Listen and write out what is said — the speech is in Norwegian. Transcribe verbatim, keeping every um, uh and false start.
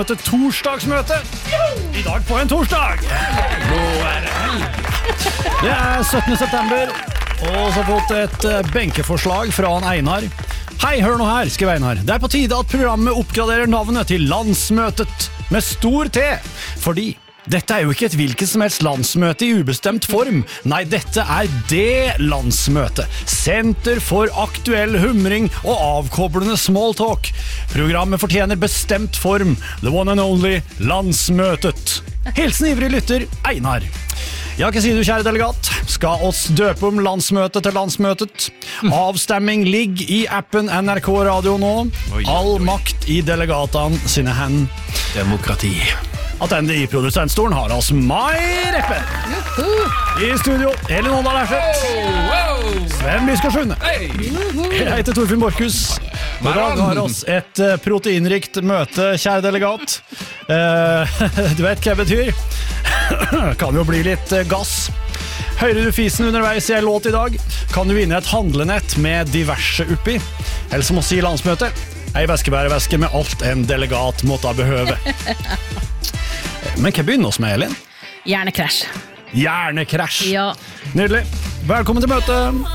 Til torsdagsmøte I dag på en torsdag. Nå er det helg. Det er syttende september, og så har fått et benkeforslag fra en Einar. Hei, hør nå her, skriver Einar. Det er på tide at programmet oppgraderer navnet til Landsmøtet med stor T, fordi dette er jo ikke et hvilket som helst landsmøte I ubestemt form. Nei, dette er det landsmøte. Senter for aktuell humring og avkoblende smalltalk. Programmet fortjener bestemt form. The one and only Landsmøtet. Hilsen ivrig lytter, Einar. Ja, hva sier du, kjære delegat? Skal oss døpe om landsmøtet til landsmøtet? Avstemming ligger I appen N R K Radio nå. All makt I delegatene sine hen. Demokrati. Attende I produsentstolen har oss Mai Reppe. I studio, Elin Åndal Erseth. Sven Biskår Sunde. Jeg heter Torfinn Borchhus. I dag har oss et proteinrikt møte, kjære delegat. Du vet hva det betyr? Kan jo bli litt gass. Hører du fisen underveis I en låt I dag, kan du vinne et handlenett med diverse oppi. Eller som å si landsmøte, ei veskebæreveske med alt en delegat måtte behøve. Men hva begynner oss med, Elin? Hjernekrasj. Hjernekrasj. Ja. Nydelig. Velkommen til møte.